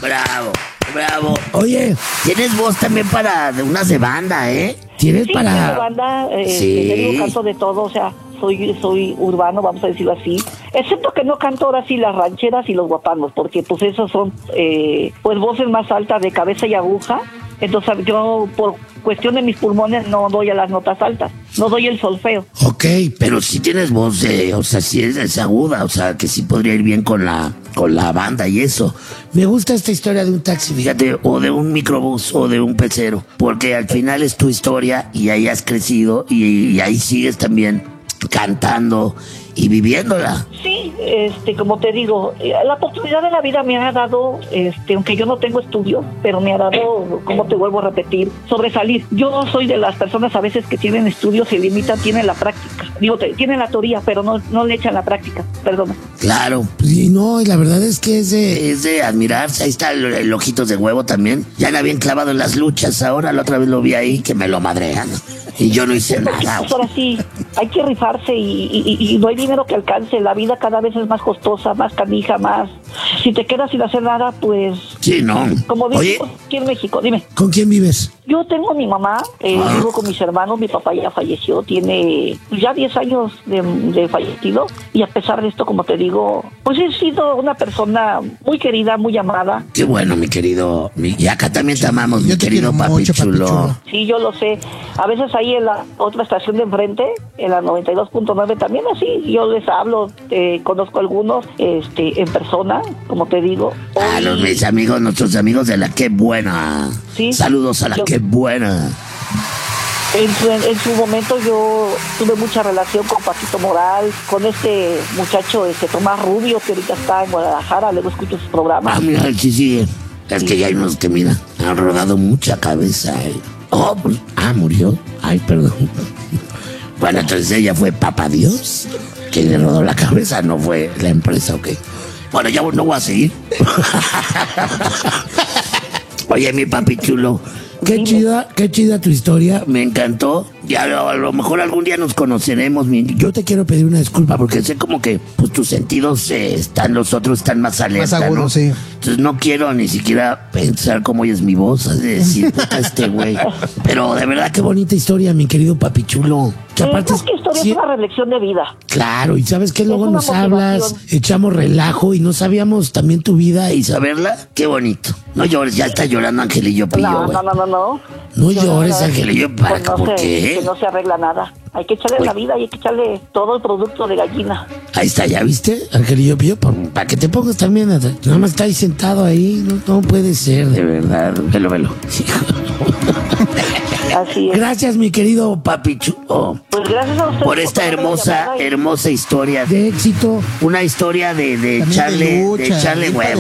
Bravo, bravo. Oye, Tienes voz también para de unas de banda, ¿eh? ¿tienes Sí, para...? tengo banda, Sí. te digo, canto de todo, o sea, soy urbano, vamos a decirlo así. Excepto que no canto ahora sí las rancheras y los guapangos, porque pues esos son pues voces más altas de cabeza y aguja. Entonces yo por cuestión de mis pulmones no doy a las notas altas, no doy el solfeo. Ok, Pero sí tienes voz, o sea, sí es aguda, o sea, que sí podría ir bien con la banda y eso. me gusta esta historia de un taxi. Fíjate, o de un microbús o de un pecero, porque al final es tu historia y ahí has crecido y ahí sigues también cantando y viviéndola. Sí, como te digo, la oportunidad de la vida me ha dado, aunque yo no tengo estudios, pero me ha dado, como te vuelvo a repetir, sobresalir. Yo soy de las personas a veces que tienen estudios, se limitan, tienen la práctica. Digo, tienen la teoría, pero no le echan la práctica, perdona. Claro, Y no, y la verdad es que es de admirarse. Ahí está el Ojitos de Huevo también. Ya anda bien clavado en las luchas. Ahora la otra vez lo vi ahí que me lo madrean. Y yo no hice nada. Pues ahora sí, hay que rifarse y no hay dinero que alcance. La vida cada vez es más costosa, más canija, más. Si te quedas sin hacer nada, pues, Sí, no. como Oye, digo aquí en México, dime. ¿con quién vives? Yo tengo a mi mamá, vivo con mis hermanos, mi papá ya falleció, tiene ya 10 años de fallecido, y a pesar de esto, como te digo, pues he sido una persona muy querida, muy amada. qué bueno, mi querido. Y acá también te amamos, Yo mi te querido quiero papi mucho, papi chulo. chulo. Sí, yo lo sé. A veces ahí en la otra estación de enfrente, en la 92.9, también así, yo les hablo, conozco a algunos en persona, como te digo. A Hoy- mis amigos, nuestros amigos de la Qué Buena. Sí. Saludos a la Yo- Qué Buena. En su momento yo tuve mucha relación con Paquito Moral, con este muchacho Tomás Rubio, que ahorita está en Guadalajara, luego escucho sus programas. Ah, mira, sí, sí. Es que ya hay unos que, mira, han rodado mucha cabeza. Oh, pues, murió. Ay, perdón. Bueno, entonces ella fue Papá Dios, quien le rodó la cabeza, no fue la empresa, ¿ok? Bueno, ya no voy a seguir. Oye, mi papi chulo, Qué chida tu historia. me encantó. Ya a lo mejor algún día nos conoceremos. Yo te quiero pedir una disculpa Porque sé como que pues tus sentidos los otros están más alerta, Más agudos, ¿no? sí. Entonces no quiero ni siquiera pensar cómo oyes mi voz, es decir, puta, este güey. Pero de verdad Qué bonita historia, mi querido papi chulo. Que aparte Más que historia sí, es una reflexión de vida. claro, y sabes que luego una nos hablas, motivación. echamos relajo y no sabíamos también tu vida y saberla, qué bonito. No llores, ya está llorando Angelillo Pillo, No, güey. no llores, Angelillo, ¿para Pues por qué? que no se arregla nada. Hay que echarle la vida y hay que echarle todo el producto de gallina. Ahí está, ¿ya viste? Angelillo Pío, para que te pongas también, nada más está ahí sentado ahí, no puede ser, De verdad, velo. Así es. Gracias, mi querido Papi chulo, Pues gracias a ustedes por esta tomarme la hermosa, llamada y- hermosa historia. de éxito. Una historia de También de echarle lucha, huevos.